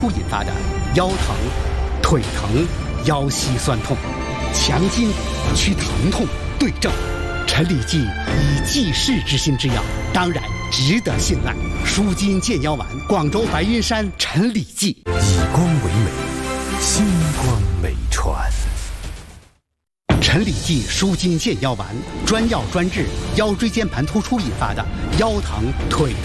引发的腰疼、腿疼、腰膝酸痛，强筋祛疼痛对症。陈李济以济世之心之药，当然值得信赖。舒筋健腰丸，广州白云山陈李济。 以光为美，星光美传。 陈李济舒筋健腰丸，专药专治腰椎间盘突出引发的腰疼、腿